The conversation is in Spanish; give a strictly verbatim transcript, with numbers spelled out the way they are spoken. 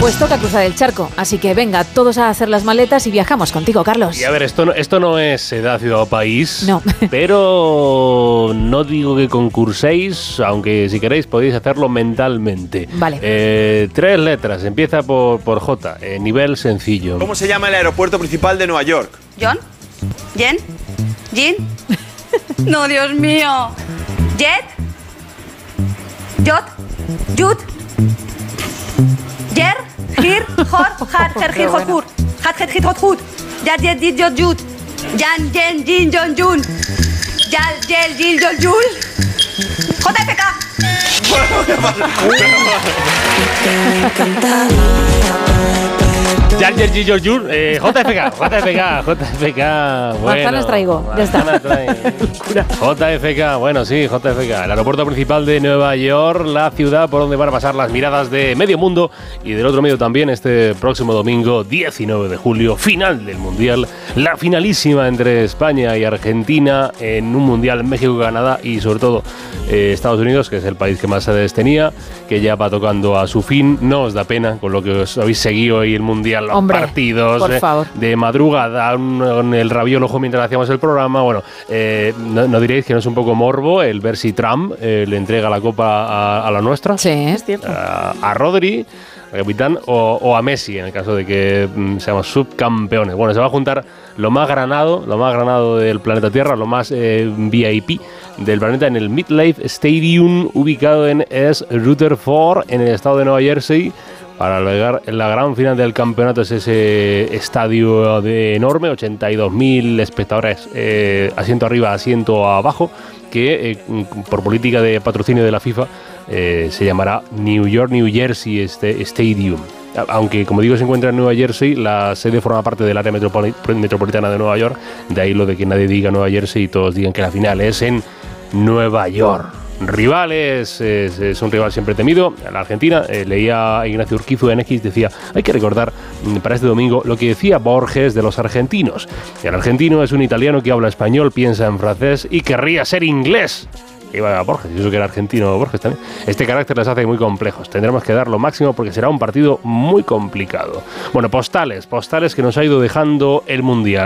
Pues toca cruzar el charco, así que venga, todos a hacer las maletas y viajamos contigo, Carlos. Y a ver, esto no, esto no es edad, ciudad o país, no. Pero no digo que concurséis, aunque si queréis podéis hacerlo mentalmente. Vale. Eh, tres letras, empieza por, por J, eh, nivel sencillo. ¿Cómo se llama el aeropuerto principal de Nueva York? ¿John? ¿Jen? ¿Jin? No, Dios mío. ¿Jet? ¿Jot? ¿Jut? ¿Jer? ¿Gir? ¿Hot? ¿Hat? ¿Her? ¿Gir? ¿Hot? ¿Hur? ¿Hat? ¿Het? ¿Hit? ¿Hot? ¿Hut? ¿Yat? ¿Jet? ¿Dit? ¿Jot? ¿Jut? ¿Jan? ¿Jen? ¿Jin? ¿Jon? ¿Jun? ¿Yal? ¿Yel? ¿Jil? ¿Jol? ¿Jul? J F K. Jar Jar Jar Jar eh, J F K, J F K, J F K. Bueno, manzanas traigo, ya está. J F K, bueno, sí, J F K. El aeropuerto principal de Nueva York, la ciudad por donde van a pasar las miradas de medio mundo y del otro medio también este próximo domingo, diecinueve de julio, final del Mundial. La finalísima entre España y Argentina en un Mundial México-Canadá y sobre todo eh, Estados Unidos, que es el país que más sedes tenía, que ya va tocando a su fin. No os da pena con lo que os habéis seguido hoy el Mundial, los Hombre, partidos por eh, favor. de madrugada, con el rabio al ojo mientras hacíamos el programa. Bueno, eh, no, no diréis que no es un poco morbo el ver si Trump eh, le entrega la copa a, a la nuestra. Sí, es cierto. A, a Rodri, al capitán, o, o a Messi, en el caso de que mm, seamos subcampeones. Bueno, se va a juntar lo más granado, lo más granado del planeta Tierra, lo más eh, V I P del planeta en el MetLife Stadium, ubicado en East Rutherford, en el estado de Nueva Jersey, para albergar la gran final del campeonato. Es ese estadio de enorme, ochenta y dos mil espectadores, eh, asiento arriba, asiento abajo, que eh, por política de patrocinio de la FIFA eh, se llamará New York New Jersey Stadium. Aunque, como digo, se encuentra en Nueva Jersey, la sede forma parte del área metropoli- metropolitana de Nueva York, de ahí lo de que nadie diga Nueva Jersey y todos digan que la final es en Nueva York. Rivales, es, es un rival siempre temido. La Argentina, eh, leía a Ignacio Urquizu en X, decía, hay que recordar para este domingo lo que decía Borges de los argentinos. El argentino es un italiano que habla español, piensa en francés y querría ser inglés. Iba a Borges, y eso que era argentino Borges también. Este carácter les hace muy complejos. Tendremos que dar lo máximo porque será un partido muy complicado. Bueno, postales, postales que nos ha ido dejando el Mundial.